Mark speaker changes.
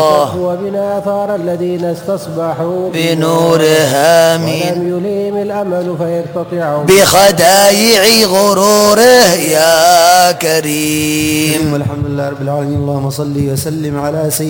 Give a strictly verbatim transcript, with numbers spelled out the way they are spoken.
Speaker 1: وبنا أثار الذين استصبحوا
Speaker 2: بنورها آمين
Speaker 1: ولم يليم الأمل فيقتطع
Speaker 2: بخدايع غروره يا كريم.
Speaker 3: والحمد لله رب العالمين. اللهم صل وسلم على سيدنا